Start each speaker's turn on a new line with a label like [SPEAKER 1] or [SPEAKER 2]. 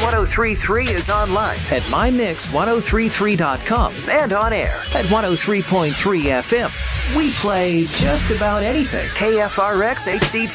[SPEAKER 1] 1033 is online at mymix1033.com and on air at 103.3 FM. We play just about anything. KFRX HD2.